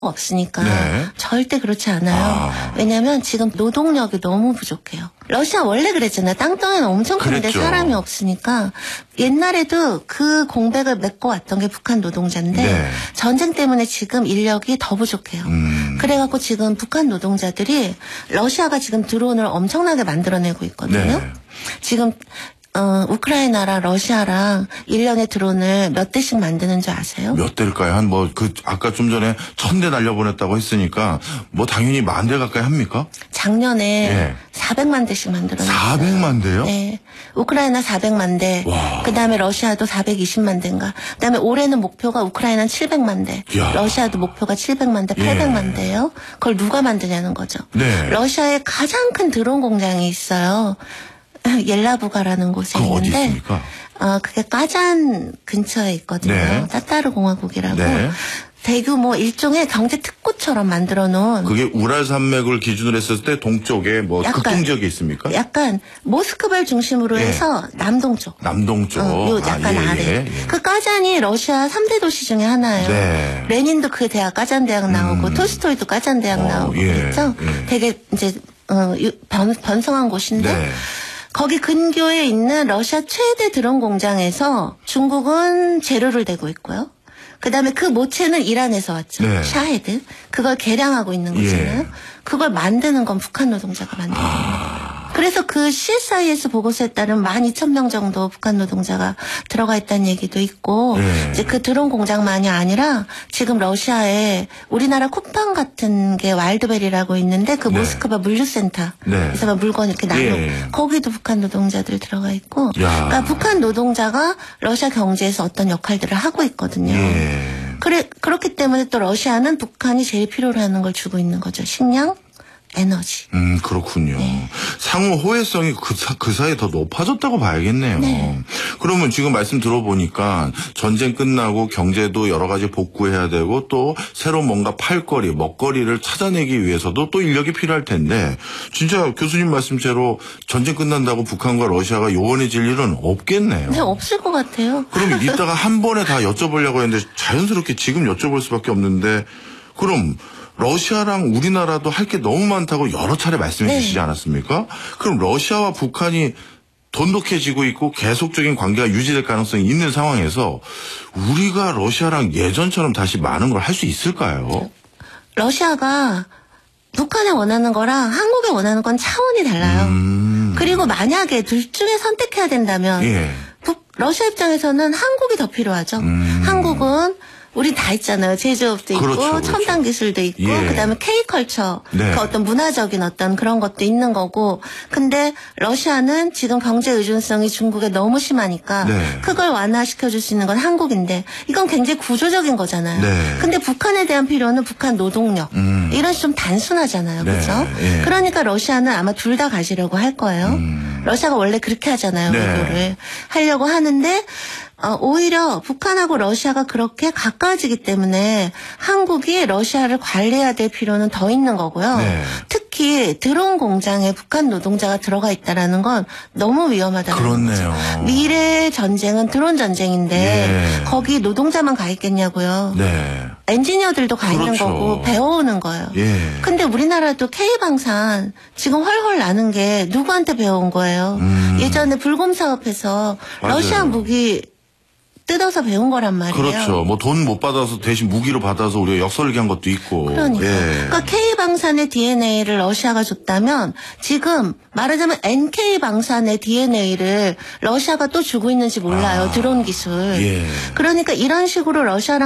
없으니까 네. 절대 그렇지 않아요. 왜냐하면 지금 노동력이 너무 부족해요. 러시아 원래 그랬잖아요. 땅덩이는 엄청 큰데 그랬죠. 사람이 없으니까. 옛날에도 그 공백을 메꿔왔던 게 북한 노동자인데 네. 전쟁 때문에 지금 인력이 더 부족해요. 그래갖고 지금 북한 노동자들이 러시아가 지금 드론을 엄청나게 만들어내고 있거든요. 네. 지금 우크라이나랑 러시아랑 1년에 드론을 몇 대씩 만드는 줄 아세요? 몇 대일까요? 아까 좀 전에 1000대 날려보냈다고 했으니까, 당연히 10,000대 가까이 합니까? 작년에 예. 400만 대씩 만들어냈어요. 400만 대요? 네. 우크라이나 400만 대. 와. 그 다음에 러시아도 420만 대인가. 그 다음에 올해는 목표가 우크라이나는 700만 대. 이야. 러시아도 목표가 700만 대, 800만 대예요. 그걸 누가 만드냐는 거죠. 네. 러시아에 가장 큰 드론 공장이 있어요. 옐라부가라는 곳에 그거 어디 있는데 있습니까? 그게 까잔 근처에 있거든요. 네. 따따르 공화국이라고. 네. 대규모 일종의 경제 특구처럼 만들어 놓은 그게 우랄 산맥을 기준으로 했을 때 동쪽에 약간, 극동 지역이 있습니까? 약간 모스크바를 중심으로 예. 해서 남동쪽. 남동쪽. 요 약간 아래. 그 까잔이 러시아 3대 도시 중에 하나예요. 네. 레닌도 그 대학 까잔 대학 나오고 톨스토이도 까잔 대학 나오고 예. 그랬죠. 예. 되게 이제 번성한 곳인데 네. 거기 근교에 있는 러시아 최대 드론 공장에서 중국은 재료를 대고 있고요. 그다음에 그 모체는 이란에서 왔죠. 네. 샤헤드. 그걸 개량하고 있는 거잖아요. 예. 그걸 만드는 건 북한 노동자가 만드는 거예요. 그래서 그 CSIS 보고서에 따른 12,000명 정도 북한 노동자가 들어가 있다는 얘기도 있고 네. 이제 그 드론 공장만이 아니라 지금 러시아에 우리나라 쿠팡 같은 게 와일드벨이라고 있는데 그 네. 모스크바 물류센터 네. 그래서 물건 이렇게 나누고 예. 거기도 북한 노동자들이 들어가 있고 야. 그러니까 북한 노동자가 러시아 경제에서 어떤 역할들을 하고 있거든요. 예. 그렇기 때문에 또 러시아는 북한이 제일 필요로 하는 걸 주고 있는 거죠. 식량, 에너지. 그렇군요. 네. 상호 호혜성이 그 사이에 더 높아졌다고 봐야겠네요. 네. 그러면 지금 말씀 들어보니까 전쟁 끝나고 경제도 여러 가지 복구해야 되고 또 새로 뭔가 팔거리, 먹거리를 찾아내기 위해서도 또 인력이 필요할 텐데 진짜 교수님 말씀대로 전쟁 끝난다고 북한과 러시아가 요원해질 일은 없겠네요. 네, 없을 것 같아요. 그럼 이따가 한 번에 다 여쭤보려고 했는데 자연스럽게 지금 여쭤볼 수밖에 없는데 그럼 러시아랑 우리나라도 할 게 너무 많다고 여러 차례 말씀해 네. 주시지 않았습니까? 그럼 러시아와 북한이 돈독해지고 있고 계속적인 관계가 유지될 가능성이 있는 상황에서 우리가 러시아랑 예전처럼 다시 많은 걸 할 수 있을까요? 러시아가 북한에 원하는 거랑 한국에 원하는 건 차원이 달라요. 그리고 만약에 둘 중에 선택해야 된다면 예. 러시아 입장에서는 한국이 더 필요하죠. 한국은 우리 다 있잖아요. 제조업도 있고 그렇죠. 첨단 기술도 있고 예. 그다음에 K컬처 네. 그 어떤 문화적인 어떤 그런 것도 있는 거고 근데 러시아는 지금 경제 의존성이 중국에 너무 심하니까 네. 그걸 완화시켜줄 수 있는 건 한국인데 이건 굉장히 구조적인 거잖아요. 네. 근데 북한에 대한 필요는 북한 노동력 이런 좀 단순하잖아요. 네. 그렇죠? 예. 그러니까 러시아는 아마 둘 다 가지려고 할 거예요. 러시아가 원래 그렇게 하잖아요. 네. 외교를 하려고 하는데 오히려 북한하고 러시아가 그렇게 가까워지기 때문에 한국이 러시아를 관리해야 될 필요는 더 있는 거고요. 네. 특히 드론 공장에 북한 노동자가 들어가 있다라는 건 너무 위험하다는 그렇네요. 거죠. 미래의 전쟁은 드론 전쟁인데 예. 거기 노동자만 가 있겠냐고요. 네. 엔지니어들도 가 있는 그렇죠. 거고 배워오는 거예요. 예. 근데 우리나라도 K방산 지금 헐헐 나는 게 누구한테 배워온 거예요. 예전에 불곰 사업해서 맞아요. 러시아 무기 뜯어서 배운 거란 말이에요. 그렇죠. 뭐 돈 못 받아서 대신 무기로 받아서 우리가 역설계한 것도 있고. 그러니까. 예. 그러니까 K방산의 DNA를 러시아가 줬다면 지금 말하자면 NK방산의 DNA를 러시아가 또 주고 있는지 몰라요. 드론 기술. 예. 그러니까 이런 식으로 러시아랑